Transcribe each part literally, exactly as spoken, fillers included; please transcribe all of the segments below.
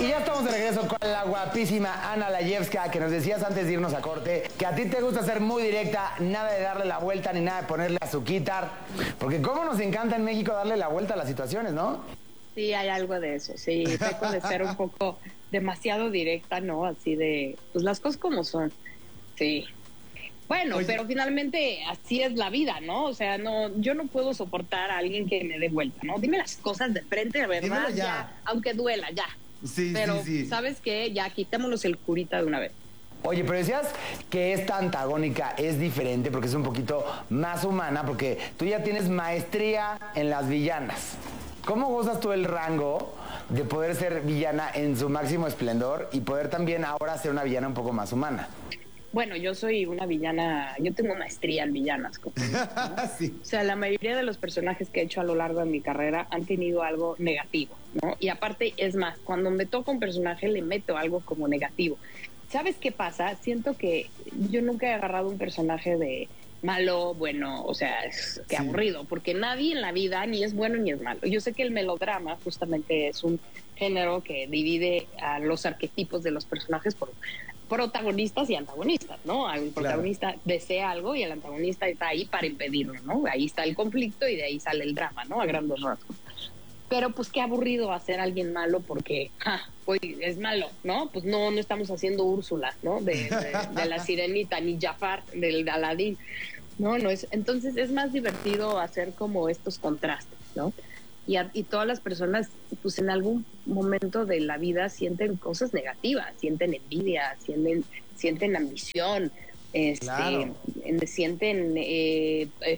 Y ya estamos de regreso con la guapísima Ana Layevska, que nos decías antes de irnos a corte que a ti te gusta ser muy directa, nada de darle la vuelta ni nada de ponerle azuquitar, porque cómo nos encanta en México darle la vuelta a las situaciones, ¿no? Sí, hay algo de eso, sí, peco de ser un poco demasiado directa, ¿no? Así de, pues las cosas como son, sí. Bueno, Oye. pero finalmente así es la vida, ¿no? O sea, no, yo no puedo soportar a alguien que me dé vuelta, ¿no? Dime las cosas de frente, de verdad, ya. ya, aunque duela, ya. Sí, pero, sí, sí. ¿sabes qué? Ya quitémonos el curita de una vez. Oye, pero decías que esta antagónica es diferente porque es un poquito más humana, porque tú ya tienes maestría en las villanas. ¿Cómo gozas tú el rango de poder ser villana en su máximo esplendor y poder también ahora ser una villana un poco más humana? Bueno, yo soy una villana, yo tengo maestría en villanas. Como, ¿no? Sí. O sea, la mayoría de los personajes que he hecho a lo largo de mi carrera han tenido algo negativo, ¿no? Y aparte, es más, cuando me toca un personaje le meto algo como negativo. ¿Sabes qué pasa? Siento que yo nunca he agarrado un personaje de malo, bueno, o sea, es que sí. aburrido, porque nadie en la vida ni es bueno ni es malo. Yo sé que el melodrama justamente es un género que divide a los arquetipos de los personajes por protagonistas y antagonistas, ¿no? El protagonista claro. desea algo y el antagonista está ahí para impedirlo, ¿no? Ahí está el conflicto y de ahí sale el drama, ¿no? A grandes rasgos. Pero pues qué aburrido hacer a alguien malo porque ja, pues, es malo, ¿no? Pues no, no estamos haciendo Úrsula, ¿no? De, de, de la Sirenita, ni Jafar del Aladín. No, no es. Entonces es más divertido hacer como estos contrastes, ¿no? Y, a, y todas las personas, pues en algún momento de la vida sienten cosas negativas, sienten envidia, sienten, sienten ambición, este, claro. sienten eh, eh,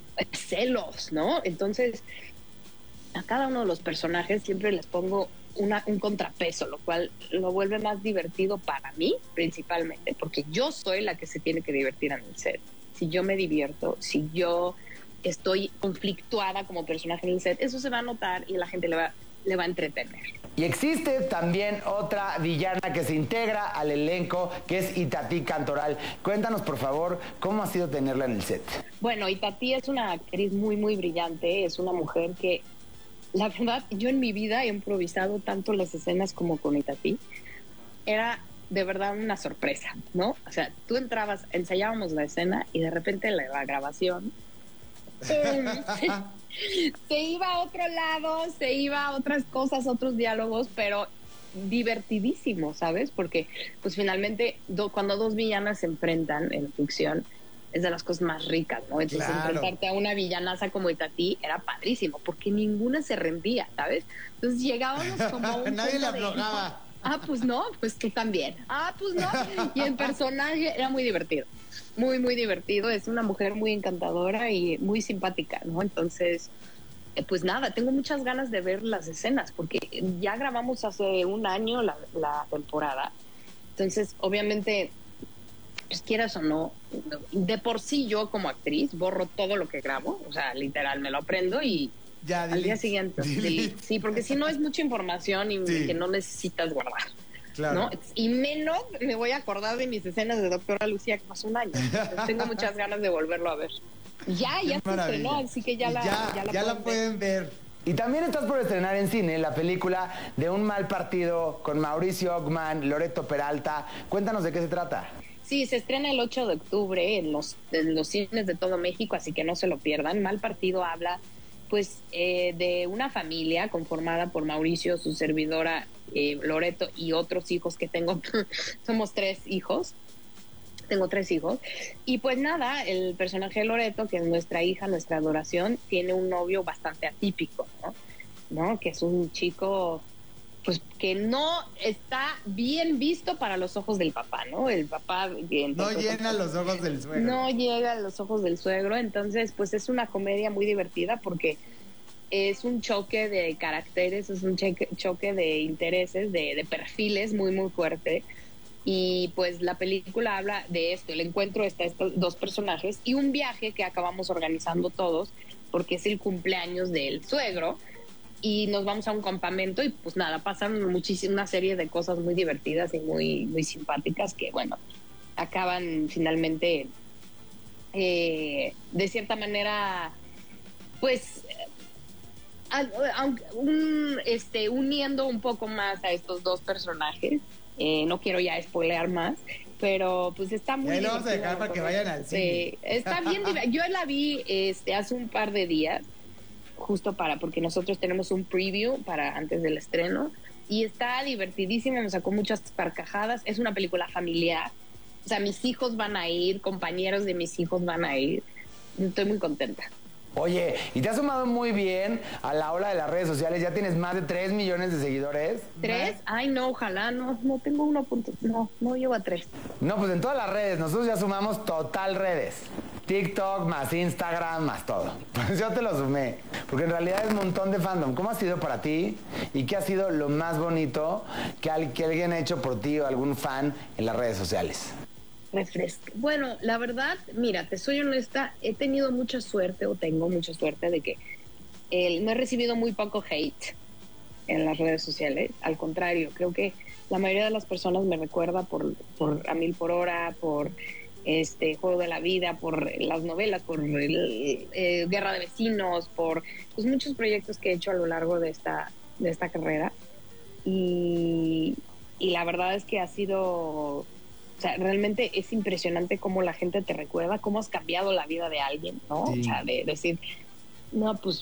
celos, ¿no? Entonces, a cada uno de los personajes siempre les pongo una, un contrapeso, lo cual lo vuelve más divertido para mí, principalmente, porque yo soy la que se tiene que divertir en el set. Si yo me divierto, si yo estoy conflictuada como personaje en el set, eso se va a notar y la gente le va, le va a entretener. Y existe también otra villana que se integra al elenco, que es Itatí Cantoral. Cuéntanos, por favor, cómo ha sido tenerla en el set. Bueno, Itatí es una actriz muy, muy brillante, es una mujer que, la verdad, yo en mi vida he improvisado tanto las escenas como con Itatí. Era de verdad una sorpresa, ¿no? O sea, tú entrabas, ensayábamos la escena y de repente la, la grabación se iba a otro lado, se iba a otras cosas, otros diálogos, pero divertidísimo, ¿sabes? Porque pues finalmente do, cuando dos villanas se enfrentan en ficción es de las cosas más ricas, ¿no? Entonces claro. enfrentarte a una villanaza como Itatí era padrísimo, porque ninguna se rendía, ¿sabes? Entonces llegábamos como a un nadie la aflojaba. Ah, pues no, pues tú también. Ah, pues no. Y el personaje era muy divertido. Muy, muy divertido. Es una mujer muy encantadora y muy simpática, ¿no? Entonces, eh, pues nada, tengo muchas ganas de ver las escenas porque ya grabamos hace un año la, la temporada. Entonces, obviamente, pues quieras o no, de por sí yo como actriz borro todo lo que grabo. O sea, literal, me lo aprendo y ya, al día siguiente. Delete. Sí, porque si no es mucha información y sí. que no necesitas guardar. Claro. ¿No? Y menos me voy a acordar de mis escenas de Doctora Lucía que pasó un año. Entonces, tengo muchas ganas de volverlo a ver. Ya, ya se estrenó, así que ya la, ya, ya la, ya la pueden ver. ver. Y también estás por estrenar en cine la película de Un mal partido con Mauricio Ockman, Loreto Peralta. Cuéntanos de qué se trata. Sí, se estrena el ocho de octubre en los, en los cines de todo México, así que no se lo pierdan. Mal partido habla pues eh, de una familia conformada por Mauricio, su servidora eh, Loreto y otros hijos que tengo. Somos tres hijos. Tengo tres hijos. Y pues nada, el personaje de Loreto, que es nuestra hija, nuestra adoración, tiene un novio bastante atípico, ¿no? ¿No? Que es un chico pues que no está bien visto para los ojos del papá, ¿no? El papá... No llena los ojos del suegro. No llega a los ojos del suegro, entonces pues es una comedia muy divertida porque es un choque de caracteres, es un choque, choque de intereses, de, de perfiles muy, muy fuerte. Y pues la película habla de esto, el encuentro de estos dos personajes y un viaje que acabamos organizando todos porque es el cumpleaños del suegro y nos vamos a un campamento y pues nada, pasan muchísima una serie de cosas muy divertidas y muy, muy simpáticas que bueno, acaban finalmente eh, de cierta manera pues aunque un, este, uniendo un poco más a estos dos personajes, eh, no quiero ya spoilear más, pero pues está muy bien. Ahí lo vamos a dejar para que vayan al cine. Eh, está bien, yo la vi este, hace un par de días, justo para, porque nosotros tenemos un preview para antes del estreno, y está divertidísima, me sacó muchas carcajadas, es una película familiar, o sea, mis hijos van a ir, compañeros de mis hijos van a ir, estoy muy contenta. Oye, y te has sumado muy bien a la ola de las redes sociales. Ya tienes más de tres millones de seguidores. ¿Tres? Ay, no, ojalá, no, no tengo uno punto, no, no llego a tres. No, pues en todas las redes, nosotros ya sumamos total redes. TikTok, más Instagram, más todo. Pues yo te lo sumé, porque en realidad es un montón de fandom. ¿Cómo ha sido para ti? ¿Y qué ha sido lo más bonito que, al, que alguien ha hecho por ti o algún fan en las redes sociales? Refresco. Bueno, la verdad, mira, te soy honesta, he tenido mucha suerte o tengo mucha suerte de que eh, no he recibido muy poco hate en las redes sociales. Al contrario, creo que la mayoría de las personas me recuerda por, por A Mil por Hora, por este Juego de la Vida, por las novelas, por el, eh, Guerra de Vecinos, por pues, muchos proyectos que he hecho a lo largo de esta, de esta carrera. Y, y la verdad es que ha sido... O sea, realmente es impresionante cómo la gente te recuerda, cómo has cambiado la vida de alguien, ¿no? Sí. O sea, de decir, no, pues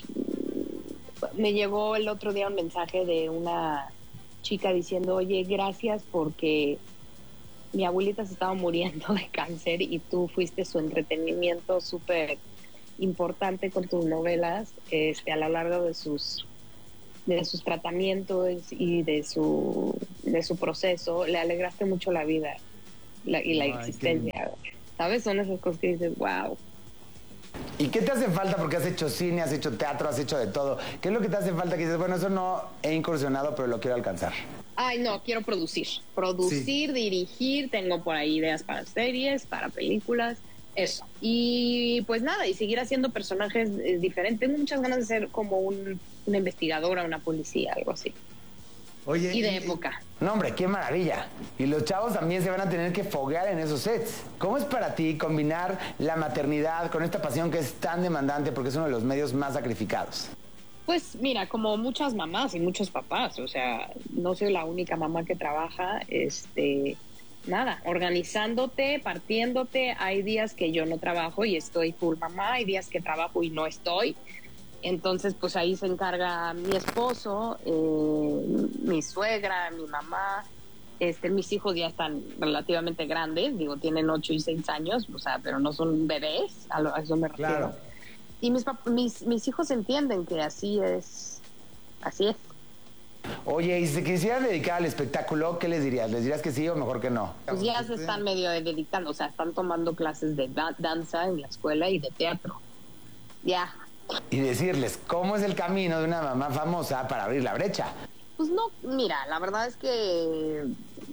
me llegó el otro día un mensaje de una chica diciendo, oye, gracias porque mi abuelita se estaba muriendo de cáncer y tú fuiste su entretenimiento súper importante con tus novelas este, a lo largo de sus de sus tratamientos y de su, de su proceso. Le alegraste mucho la vida. La, y la Ay, existencia, qué... ¿sabes? Son esas cosas que dices, wow. ¿Y qué te hace falta? Porque has hecho cine, has hecho teatro, has hecho de todo. ¿Qué es lo que te hace falta que dices, bueno, eso no he incursionado, pero lo quiero alcanzar? Ay, no, quiero producir. Producir, sí. dirigir, tengo por ahí ideas para series, para películas, eso. Y pues nada, y seguir haciendo personajes eh, diferentes. Tengo muchas ganas de ser como un, una investigadora, una policía, algo así. Oye, y de y, época. No, hombre, qué maravilla. Y los chavos también se van a tener que foguear en esos sets. ¿Cómo es para ti combinar la maternidad con esta pasión que es tan demandante porque es uno de los medios más sacrificados? Pues mira, como muchas mamás y muchos papás, o sea, no soy la única mamá que trabaja, este, nada, organizándote, partiéndote. Hay días que yo no trabajo y estoy full mamá, hay días que trabajo y no estoy. Entonces, pues ahí se encarga mi esposo, eh, mi suegra, mi mamá. Este, mis hijos ya están relativamente grandes, digo, tienen ocho y seis años, o sea, pero no son bebés, a, lo, a eso me refiero. Claro. Y mis, mis, mis hijos entienden que así es, así es. Oye, y si se quisieran dedicar al espectáculo, ¿qué les dirías? ¿Les dirías que sí o mejor que no? Pues ya se están medio dedicando, o sea, están tomando clases de da- danza en la escuela y de teatro. Ya. Y decirles, ¿cómo es el camino de una mamá famosa para abrir la brecha? Pues no, mira, la verdad es que,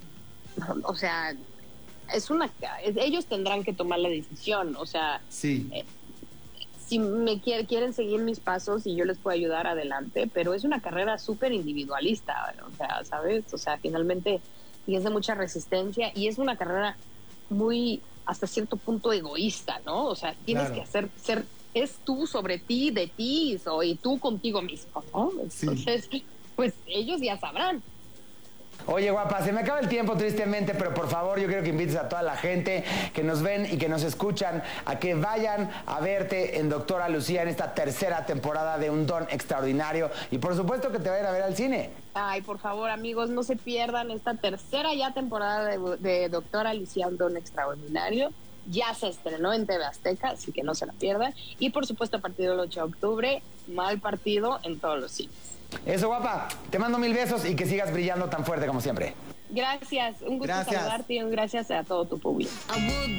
o sea, es una, ellos tendrán que tomar la decisión, o sea, sí. eh, si me quiere, quieren seguir mis pasos y yo les puedo ayudar, adelante, pero es una carrera súper individualista, o sea, ¿sabes? O sea, finalmente tienes de mucha resistencia y es una carrera muy, hasta cierto punto, egoísta, ¿no? O sea, tienes claro. que hacer, ser, es tú sobre ti, de ti, so, y tú contigo mismo, ¿no? Entonces, sí. pues ellos ya sabrán. Oye, guapa, se me acaba el tiempo tristemente, pero por favor yo quiero que invites a toda la gente que nos ven y que nos escuchan a que vayan a verte en Doctora Lucía en esta tercera temporada de Un Don Extraordinario y por supuesto que te vayan a ver al cine. Ay, por favor, amigos, no se pierdan esta tercera ya temporada de, de Doctora Lucía, Un Don Extraordinario. Ya se estrenó en T V Azteca, así que no se la pierdan. Y por supuesto a partir del ocho de octubre, Mal Partido en todos los cines. Eso, guapa. Te mando mil besos y que sigas brillando tan fuerte como siempre. Gracias. Un gusto gracias. saludarte y un gracias a todo tu público.